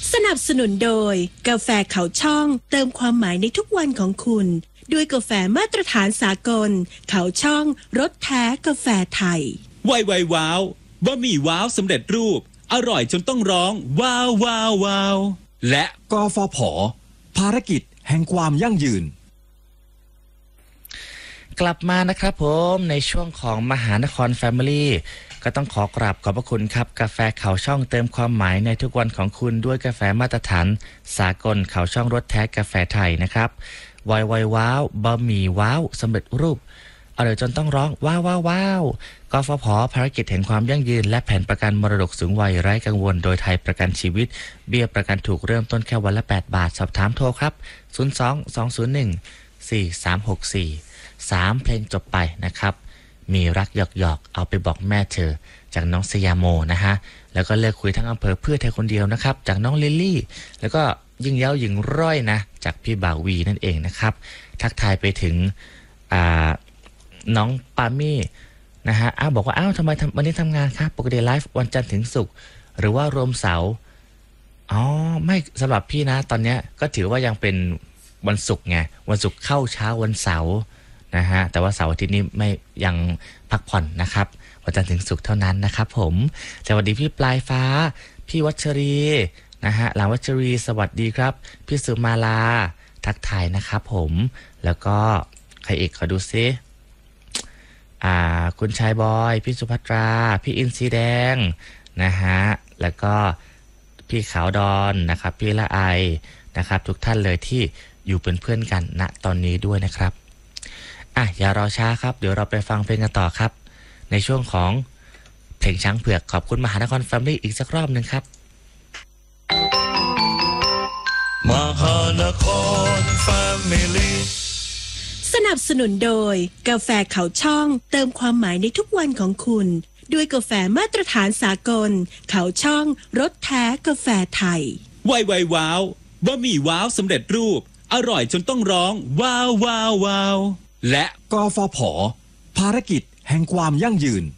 สนับสนุนโดยกาแฟเขาช่องเติมความหมายในทุกวันของคุณด้วยกาแฟมาตรฐานสากลเขาช่องรสแท้กาแฟไทยไวว้าวบะหมี่ว้าวสำเร็จรูปอร่อยจนต้องร้องว้าวว้าวว้าวและกฟผ.ภารกิจแห่งความยั่งยืนกลับมานะครับผมในช่วงของมหานคร Family ก็ต้องขอกราบขอบพระคุณครับกาแฟเขาช่องเติมความหมายในทุกวันของคุณด้วยกาแฟมาตรฐานสากลเขาช่องรสแท้กาแฟไทยนะครับไวว้าวบะหมี่ว้าวสำเร็จรูปอร่อยจนต้องร้องว้าวว้าวว้าวกฟผ.ภารกิจแห่งความยั่งยืนและแผนประกันมรดกสูงวัยไร้กังวลโดยไทยประกันชีวิตเบี้ยประกันถูกเริ่มต้นแค่วันละ8 บาทสอบถามโทรครับ02-201-4364 3เพลงจบไปนะครับมีรักหยอกเอาไปบอกแม่เธอจากน้องสยามโมนะฮะแล้วก็เลิกคุยทั้งอำเภอเพื่อเธอคนเดียวนะครับจากน้องลิลลี่แล้วก็ยิ่งเย้าหญิงร้อยนะจากพี่บ่าววีนั่นเองนะครับทักทายไปถึงน้องปามี่นะฮะบอกว่าทำไมวันนี้ทำงานครับปกติไลฟ์วันจันทร์ถึงศุกร์หรือว่ารวมเสาร์ไม่สำหรับพี่นะตอนนี้ก็ถือว่ายังเป็นวันศุกร์ไงวันศุกร์เข้าเช้าวันเสาร์นะฮะแต่ว่าเสาร์อาทิตย์นี้ไม่ยังพักผ่อนนะครับวันจันทร์ถึงศุกร์เท่านั้นนะครับผมสวัสดีพี่ปลายฟ้าพี่วัชรีนะฮะหลานวัชรีสวัสดีครับพี่สุมาลาทักทายนะครับผมแล้วก็ใครอีกขอดูซิคุณชายบอยพี่สุภัตราพี่อินทรีแดงนะฮะแล้วก็พี่ขาวดอนนะครับพี่ละไอนะครับทุกท่านเลยที่อยู่เป็นเพื่อนกันณตอนนี้ด้วยนะครับอย่ารอช้าครับเดี๋ยวเราไปฟังเพลงกันต่อครับในช่วงของเพลงช้างเผือกขอบคุณมหานคร Family อีกสักรอบหนึ่งครับมหานคร Family สนับสนุนโดยกาแฟเขาช่องเติมความหมายในทุกวันของคุณด้วยกาแฟมาตรฐานสากลเขาช่องรสแท้กาแฟไทยไวว้าวบะหมี่ว้าวสำเร็จรูปอร่อยจนต้องร้องว้าวว้าวว้าวและกฟผ.ภารกิจแห่งความยั่งยืน